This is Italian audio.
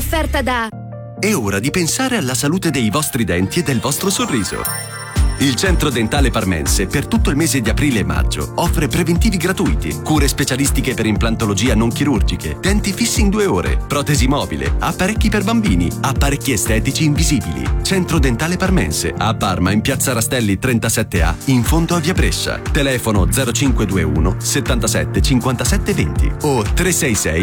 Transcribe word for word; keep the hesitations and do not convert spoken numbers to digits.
offerta da... È ora di pensare alla salute dei vostri denti e del vostro sorriso. Il Centro Dentale Parmense per tutto il mese di aprile e maggio offre preventivi gratuiti, cure specialistiche per implantologia non chirurgiche, denti fissi in due ore, protesi mobile, apparecchi per bambini, apparecchi estetici invisibili. Centro Dentale Parmense a Parma in Piazza Rastelli trentasette A in fondo a Via Brescia. Telefono zero cinque due uno settantasette cinquantasette venti o tre sei sei